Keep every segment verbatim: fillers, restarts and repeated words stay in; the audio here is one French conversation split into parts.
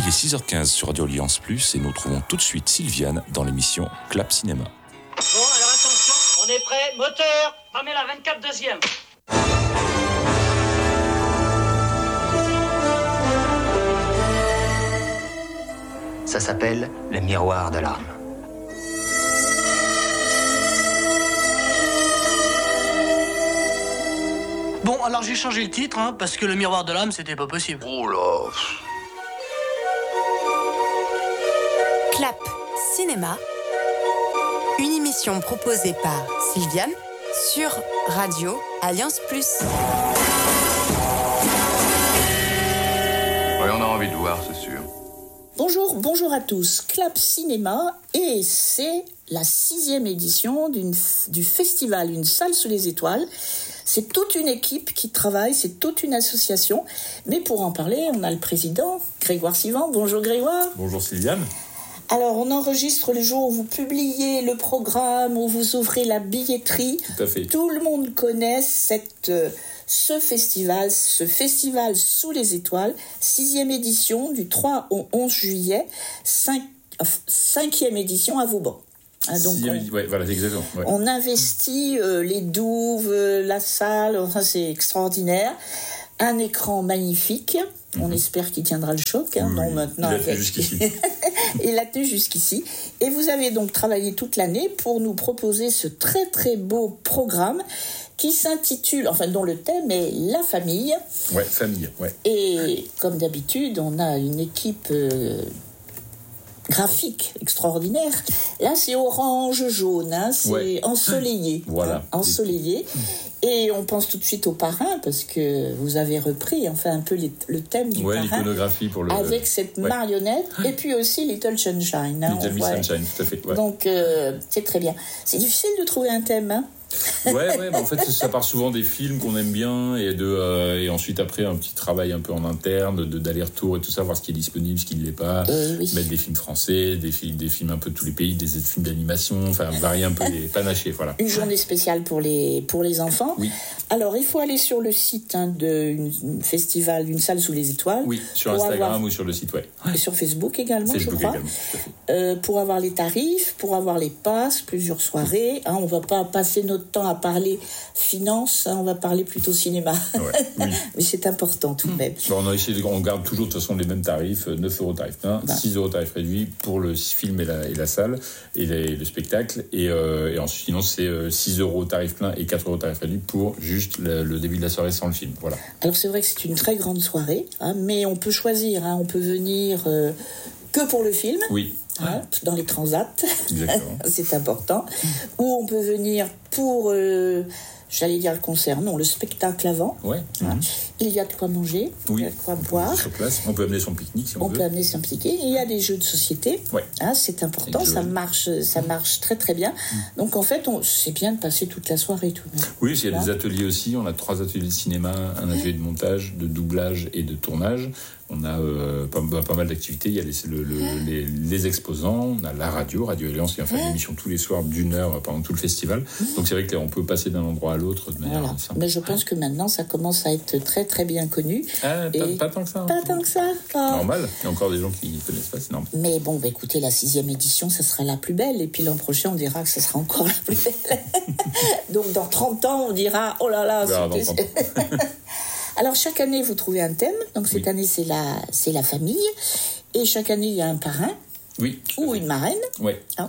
Il est six heures quinze sur Radio Alliance Plus et nous trouvons tout de suite Sylviane dans l'émission Clap Cinéma. Bon, alors attention, on est prêt, moteur, Pamela vingt-quatre deuxième. Ça s'appelle le miroir de l'âme. Bon, alors j'ai changé le titre, hein, parce que le miroir de l'âme, c'était pas possible. Oh là. Clap Cinéma, une émission proposée par Sylviane sur Radio Alliance Plus. Oui, on a envie de voir, c'est sûr. Bonjour, bonjour à tous. Clap Cinéma, et c'est la sixième édition d'une, du festival Une salle sous les étoiles. C'est toute une équipe qui travaille, c'est toute une association. Mais pour en parler, on a le président, Grégoire Sivan. Bonjour Grégoire. Bonjour Sylviane. Alors, on enregistre le jour où vous publiez le programme, où vous ouvrez la billetterie. Tout à fait. Tout le monde connaît cette, euh, ce festival, ce festival sous les étoiles, sixième édition du trois au onze juillet, cinq, euh, cinquième édition à Vauban. Ah, donc on, ouais, voilà, exactement. Ouais. On investit euh, les douves, euh, la salle, enfin, c'est extraordinaire. Un écran magnifique. Mm-hmm. On espère qu'il tiendra le choc. Hein, oui, non, maintenant, il a tenu jusqu'ici. Il a tenu jusqu'ici. Et vous avez donc travaillé toute l'année pour nous proposer ce très très beau programme qui s'intitule, enfin dont le thème est la famille. Ouais, famille, ouais. Et comme d'habitude, on a une équipe euh, graphique extraordinaire. Là, c'est orange jaune, hein, c'est ouais. ensoleillé, voilà, hein, ensoleillé. Et on pense tout de suite au parrain parce que vous avez repris, enfin un peu les, le thème du ouais, parrain, l'iconographie pour le avec cette ouais. marionnette et puis aussi Little Sunshine. Hein, Little Miss Sunshine, tout à fait. Ouais. Donc euh, c'est très bien. C'est difficile de trouver un thème, hein. ouais, ouais, bah en fait, ça part souvent des films qu'on aime bien et, de, euh, et ensuite, après, un petit travail un peu en interne, de, d'aller-retour et tout ça, voir ce qui est disponible, ce qui ne l'est pas. Oui. Mettre des films français, des films, des films un peu de tous les pays, des films d'animation, enfin, varier un peu les panacher, voilà. Une journée spéciale pour les, pour les enfants. Oui. Alors, il faut aller sur le site hein, de une festival, une salle sous les étoiles. Oui, sur Instagram avoir... ou sur le site, ouais. Et sur Facebook également, Facebook je crois. Également, euh, pour avoir les tarifs, pour avoir les passes, plusieurs soirées. Hein, on ne va pas passer notre temps à parler finance, hein, on va parler plutôt cinéma. Ouais, oui. Mais c'est important tout de même. Bon, on, a essayé de, on garde toujours de toute façon les mêmes tarifs, neuf euros tarif plein, bah. six euros tarif réduit pour le film et la, et la salle et les, le spectacle. Et, euh, et ensuite, sinon, c'est six euros tarif plein et quatre euros tarif réduit pour juste le, le début de la soirée sans le film. Voilà. Alors c'est vrai que c'est une très grande soirée, hein, mais on peut choisir, hein, on peut venir euh, que pour le film. Oui. Hein, dans les transats, c'est important. Ou on peut venir pour, euh, j'allais dire le concert, non, le spectacle avant. Ouais. Hein. Mm-hmm. Il y a de quoi manger, oui. il y a de quoi boire. Sur place. On peut amener son pique-nique si on, on veut. On peut amener son pique-nique. Il y a des jeux de société. Ouais. Hein, c'est important, ça marche, ça marche très très bien. Mm. Donc en fait, on, c'est bien de passer toute la soirée tout de même. Oui, il y a des ateliers aussi. On a trois ateliers de cinéma, un atelier de montage, de doublage et de tournage. On a euh, pas, pas mal d'activités. Il y a les, le, le, les, les exposants, on a la radio, Radio Alliance qui va faire une émission tous les soirs d'une heure pendant tout le festival. Donc c'est vrai qu'on peut passer d'un endroit à l'autre de manière voilà. simple. Mais je pense que maintenant ça commence à être très très bien connu. Ah, pas, et pas tant que ça. Pas tant que ça. Oh. Normal. Il y a encore des gens qui ne connaissent pas, c'est normal. Mais bon, bah, écoutez, la sixième édition, ça sera la plus belle. Et puis l'an prochain, on dira que ça sera encore la plus belle. Donc dans trente ans, on dira, oh là là, c'était... Alors, chaque année, vous trouvez un thème. Donc, cette oui. année, c'est la, c'est la famille. Et chaque année, il y a un parrain. Oui. Ou une marraine. Oui. Hein.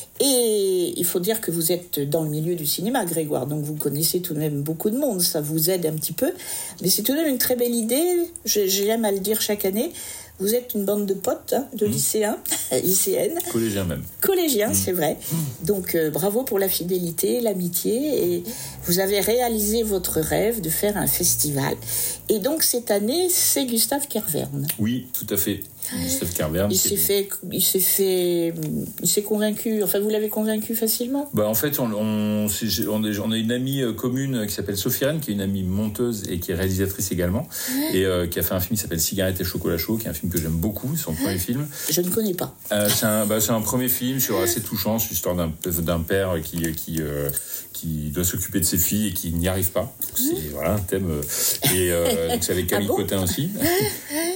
Et il faut dire que vous êtes dans le milieu du cinéma, Grégoire. Donc, vous connaissez tout de même beaucoup de monde. Ça vous aide un petit peu. Mais c'est tout de même une très belle idée. Je, j'aime à le dire chaque année. Vous êtes une bande de potes, hein, de mmh. lycéens, lycéennes. Collégiens même. Collégiens, mmh. c'est vrai. Mmh. Donc, euh, bravo pour la fidélité, l'amitié. Et vous avez réalisé votre rêve de faire un festival. Et donc, cette année, c'est Gustave Kervern. Oui, tout à fait. Gustave Kervern. Il s'est fait, il s'est fait, il s'est convaincu. Enfin, vous l'avez convaincu facilement. Bah, en fait, on, on, on, est, on a une amie commune qui s'appelle Sophie Rennes, qui est une amie monteuse et qui est réalisatrice également, mmh. et euh, qui a fait un film qui s'appelle Cigarette et chocolat chaud, qui est un film que j'aime beaucoup, c'est son premier film. Je ne connais pas. Euh, c'est, un, bah, c'est un premier film sur assez touchant, sur l'histoire d'un, d'un père qui, qui, euh, qui doit s'occuper de ses filles et qui n'y arrive pas. C'est mmh. voilà un thème. Et euh, donc c'est avec Camille ah bon Cotin aussi.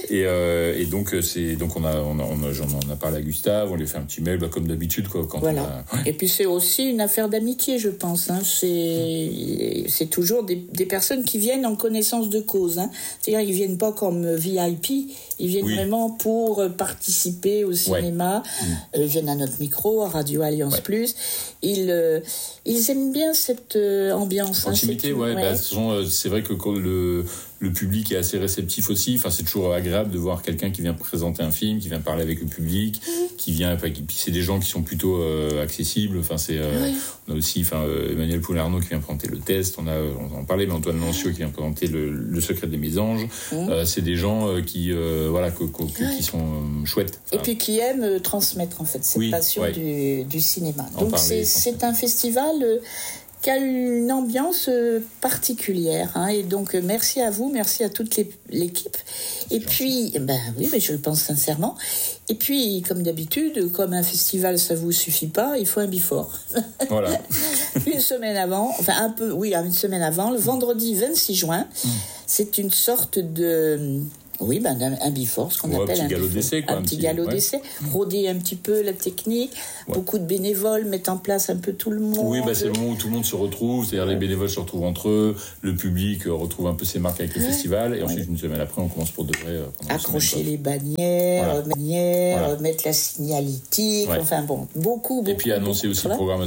Et, euh, et donc, c'est, donc on, a, on, a, on, a, j'en, on a parlé à Gustave, on lui a fait un petit mail, bah, comme d'habitude. Quoi, quand voilà. on a... Et puis c'est aussi une affaire d'amitié, je pense. Hein. C'est, c'est toujours des, des personnes qui viennent en connaissance de cause. Hein. C'est-à-dire qu'ils ne viennent pas comme V I P, ils viennent oui. vraiment pour participer au cinéma. Ouais. Mmh. Ils viennent à notre micro, à Radio Alliance ouais. Plus. Ils, euh, ils aiment bien cette euh, ambiance. Intimité, hein, ouais. ouais. Bah, sont, c'est vrai que le... Le public est assez réceptif aussi. Enfin, c'est toujours agréable de voir quelqu'un qui vient présenter un film, qui vient parler avec le public, qui vient. Puis c'est des gens qui sont plutôt euh, accessibles. Enfin, c'est. Euh, oui. On a aussi, enfin, euh, Emmanuel Poularneau qui vient présenter le test. On a, on en parlait, mais Antoine Lancio qui vient présenter le, le secret des mésanges. Mmh. Euh, c'est des gens euh, qui, euh, voilà, que, que, oui. qui sont euh, chouettes. Enfin, et puis qui aiment euh, transmettre en fait cette oui, passion ouais. du, du cinéma. En Donc parler, c'est, c'est un festival. Euh, qui a une ambiance particulière. Hein, et donc, merci à vous, merci à toute les, l'équipe. C'est et gentil. Puis, ben oui, mais je le pense sincèrement. Et puis, comme d'habitude, comme un festival, ça vous suffit pas, il faut un before. Voilà. Une semaine avant, enfin un peu, oui, une semaine avant, le vendredi vingt-six juin, mmh. c'est une sorte de... Oui, ben, un, un before, ce qu'on ouais, appelle un petit un galop before, d'essai. Quoi, un, un petit petit galop ouais. d'essai, roder un petit peu la technique, ouais. beaucoup de bénévoles mettent en place un peu tout le monde. Oui, bah, c'est le moment où tout le monde se retrouve, c'est-à-dire ouais. les bénévoles se retrouvent entre eux, le public retrouve un peu ses marques avec le ouais. festival, et ensuite, ouais. une semaine après, on commence pour de vrai. Accrocher les bannières, voilà. bannières voilà. mettre la signalétique, ouais. enfin bon, beaucoup, beaucoup. Et puis annoncer aussi le programme